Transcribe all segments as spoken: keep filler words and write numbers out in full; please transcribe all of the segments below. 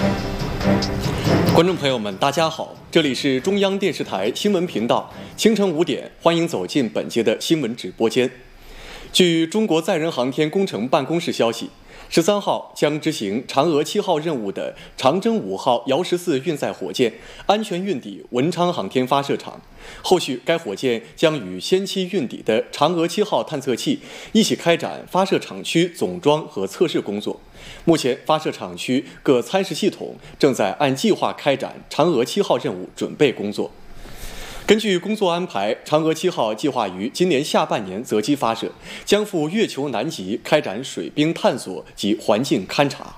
观众朋友们，大家好，这里是中央电视台新闻频道，清晨五点，欢迎走进本节的新闻直播间。据中国载人航天工程办公室消息，十三号将执行嫦娥七号任务的长征五号遥十四运载火箭安全运抵文昌航天发射场。后续该火箭将与先期运抵的嫦娥七号探测器一起开展发射场区总装和测试工作。目前，发射场区各参试系统正在按计划开展嫦娥七号任务准备工作。根据工作安排，嫦娥七号计划于今年下半年择机发射，将赴月球南极开展水冰探索及环境勘察。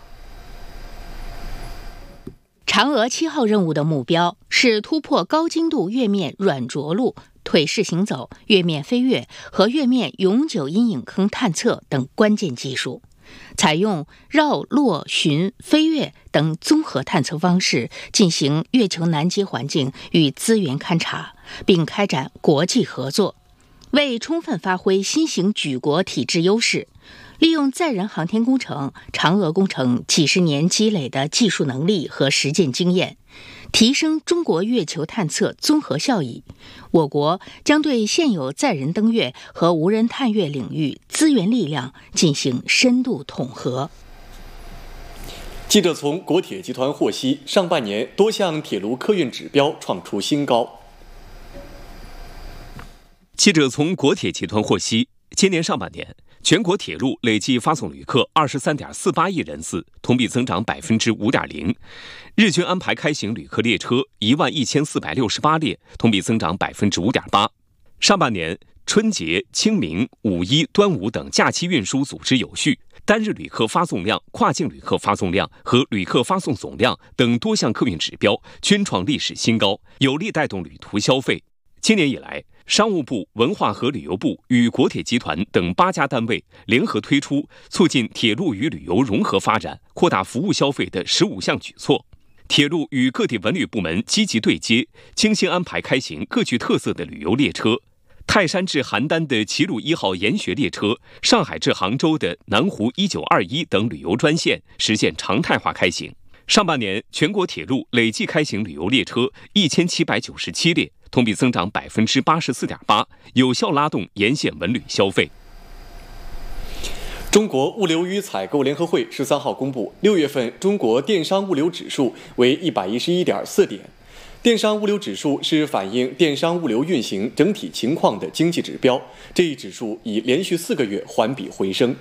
嫦娥七号任务的目标是突破高精度月面软着陆、腿式行走、月面飞跃和月面永久阴影坑探测等关键技术，采用绕、落、巡、飞跃等综合探测方式进行月球南极环境与资源勘察，并开展国际合作。为充分发挥新型举国体制优势，利用载人航天工程、嫦娥工程几十年积累的技术能力和实践经验，提升中国月球探测综合效益，我国将对现有载人登月和无人探月领域资源力量进行深度统合。 记者从国铁集团获悉，上半年多项铁路客运指标创出新高。 记者从国铁集团获悉，今年上半年，全国铁路累计发送旅客二十三点四八亿人次，同比增长百分之五点零。日均安排开行旅客列车一万一千四百六十八列，同比增长百分之五点八。上半年，春节、清明、五一、端午等假期运输组织有序，单日旅客发送量、跨境旅客发送量和旅客发送总量等多项客运指标均创历史新高，有力带动旅途消费。今年以来，商务部、文化和旅游部与国铁集团等八家单位联合推出促进铁路与旅游融合发展、扩大服务消费的十五项举措。铁路与各地文旅部门积极对接，精心安排开行各具特色的旅游列车。泰山至邯郸的齐鲁一号研学列车，上海至杭州的南湖一九二一等旅游专线实现常态化开行。上半年，全国铁路累计开行旅游列车一千七百九十七列，同比增长百分之八十四点八，有效拉动沿线文旅消费。 中国物流与采购联合会十三号公布，六月份中国电商物流指数为一百一十一点四点。电商物流指数是反映电商物流运行整体情况的经济指标，这一指数已连续四个月环比回升。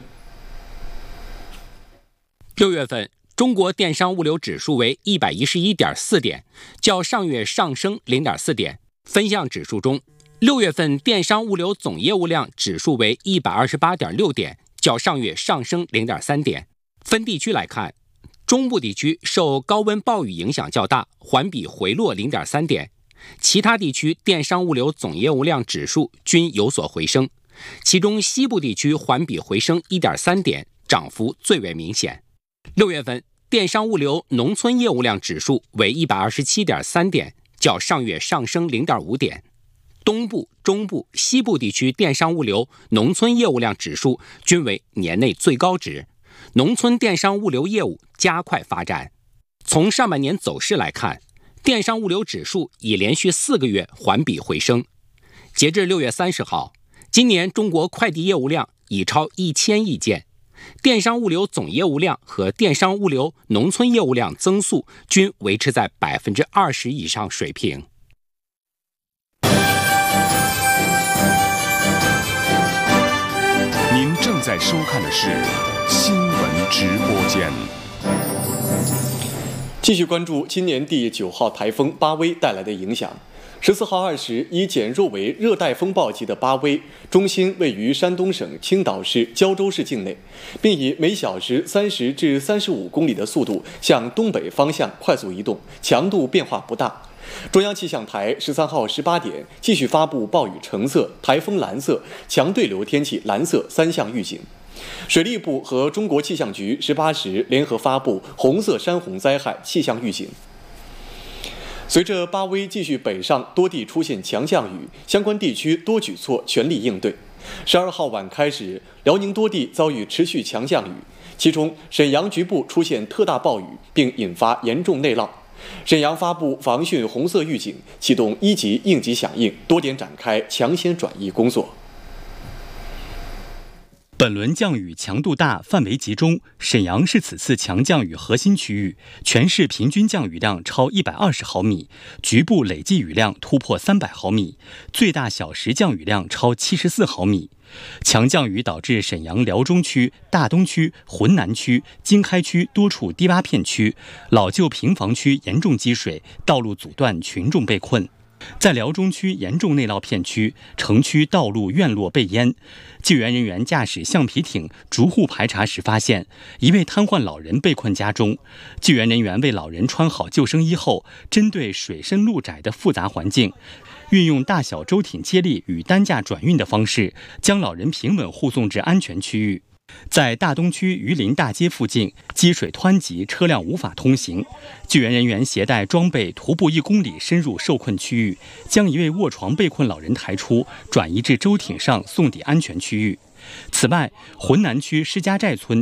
六月份，中国电商物流指数为一百一十一点四点，较上月上升零点四点。分项指数中，六月份电商物流总业务量指数为一百二十八点六点，较上月上升零点三点。分地区来看，中部地区受高温暴雨影响较大，环比回落零点三点。其他地区电商物流总业务量指数均有所回升，其中西部地区环比回升一点三点，涨幅最为明显。六月份电商物流农村业务量指数为一百二十七点三点，较上月上升零点五点。东部、中部、西部地区电商物流农村业务量指数均为年内最高值，农村电商物流业务加快发展。从上半年走势来看，电商物流指数已连续四个月环比回升。截至六月三十号，今年中国快递业务量已超一千亿件，电商物流总业务量和电商物流农村业务量增速均维持在百分之二十以上水平。 您正在收看的是新闻直播间。 继续关注今年第九号台风巴威带来的影响。十四号二时，已减弱为热带风暴级的巴威，中心位于山东省青岛市胶州市境内，并以每小时三十至三十五公里的速度向东北方向快速移动，强度变化不大。中央气象台十三号十八点继续发布暴雨橙色、台风蓝色、强对流天气蓝色三项预警。水利部和中国气象局十八时联合发布红色山洪灾害气象预警。随着巴威继续北上，多地出现强降雨，相关地区多举措全力应对。十二号晚开始，辽宁多地遭遇持续强降雨， 其中，沈阳局部出现特大暴雨，并引发严重内涝。沈阳发布防汛红色预警，启动一级应急响应，多点展开抢险转移工作。 本轮降雨强度大，范围集中，沈阳是此次强降雨核心区域，全市平均降雨量超一百二十毫米，局部累计雨量突破三百毫米，最大小时降雨量超七十四毫米。强降雨导致沈阳辽中区、大东区、浑南区、经开区多处低洼片区、老旧平房区严重积水，道路阻断，群众被困。在辽中区严重内涝片区，城区道路院落被淹。救援人员驾驶橡皮艇逐户排查时发现，一位瘫痪老人被困家中。救援人员为老人穿好救生衣后，针对水深路窄的复杂环境，运用大小舟艇接力与担架转运的方式，将老人平稳护送至安全区域。在大东区榆林大街附近，积水湍急，车辆无法通行。救援人员携带装备，徒步一公里深入受困区域，将一位卧床被困老人抬出，转移至舟艇上送抵安全区域。此外，浑南区施家寨村